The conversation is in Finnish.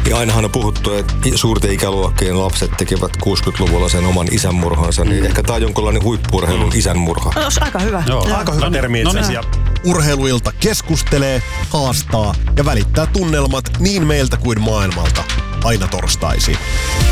Ja ainahan on puhuttu, että suurten ikäluokkien lapset tekevät 60-luvulla sen oman isänmurhansa, niin ehkä tää on jonkinlainen huippu-urheilun isänmurha. No, olisi aika hyvä. Joo, aika hyvä termi itse asiassa. Urheiluilta keskustelee, haastaa ja välittää tunnelmat niin meiltä kuin maailmalta. Aina torstaisin.